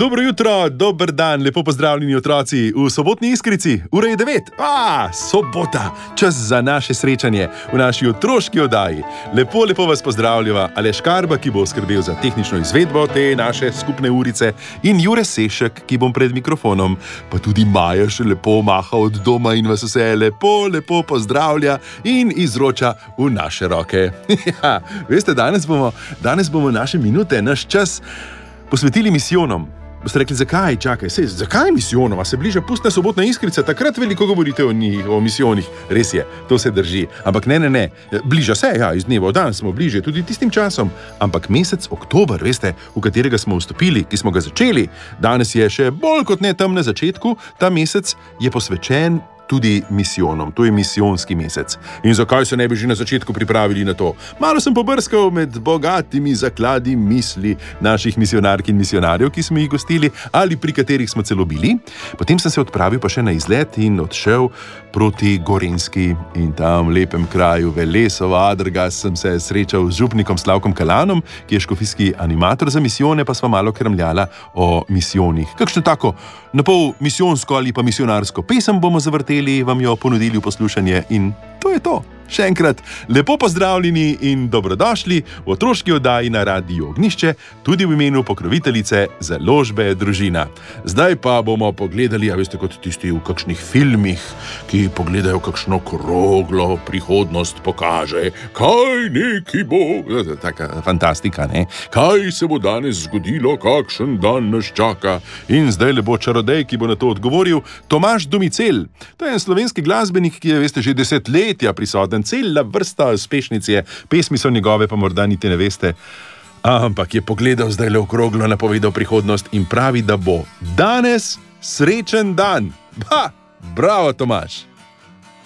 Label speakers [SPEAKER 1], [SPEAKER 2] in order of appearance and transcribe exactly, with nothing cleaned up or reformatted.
[SPEAKER 1] Dobro jutro, dober dan, lepo pozdravljeni otroci v sobotni Iskrici. Ura je devet. A, sobota, čas za naše srečanje v naši otroški oddaji. Lepo, lepo vas pozdravljava Aleš Karba, ki bo skrbel za tehnično izvedbo te naše skupne urice, in Jure Sešek, ki bom pred mikrofonom, pa tudi Maja še lepo maha od doma in vas vse lepo, lepo pozdravlja in izroča v naše roke. Ja, veste, danes bomo, danes bomo naše minute, naš čas posvetili misijonom. Boste rekli, zakaj? Čakaj, sej, zakaj misijonom? A se bliža pustna sobotna Iskrica, takrat veliko govorite o njih, o misijonih. Res je, to se drži. Ampak ne, ne, ne, bliža se, ja, iz dneva v dan smo bliže, tudi tistim časom. Ampak mesec oktober, veste, v katerega smo vstopili, ki smo ga začeli, danes je še bolj kot ne tam na začetku, ta mesec je posvečen tudi misijonom. To je misijonski mesec. In zakaj se ne bi že na začetku pripravili na to? Malo sem pobrskal med bogatimi zakladi misli naših misijonark in misijonarjev, ki smo jih gostili ali pri katerih smo celo bili. Potem sem se odpravil pa še na izlet in odšel proti Gorenjski in tam v lepem kraju Velesova Adrga sem se srečal z župnikom Slavkom Kalanom, ki je škofijski animator za misijone, pa sva malo krmljala o misijonih. Kakšno tako napol misijonsko ali pa misijonarsko pesem bomo zavrteli, vam jo ponudili v poslušanje in to je to. Še enkrat lepo pozdravljeni in dobrodošli v otroški oddaji na Radiu Ognjišče, tudi v imenu pokroviteljice založbe Družina. Zdaj pa bomo pogledali, a veste, kot tisti v kakšnih filmih, ki pogledajo kakšno kroglo prihodnost pokaže, kaj neki bo. Taka fantastika, ne? Kaj se bo danes zgodilo, kakšen dan nas čaka. In zdaj le bo čarodej, ki bo na to odgovoril, Tomaž Domicel. To je en slovenski glasbenik, ki je, veste, že desetletja prisoten. Cela vrsta uspešnic je, pesmi so njegove, pa morda niti ne veste. Ampak je pogledal zdaj le okroglo, napovedal prihodnost in pravi, da bo danes srečen dan. Ha, bravo, Tomaž.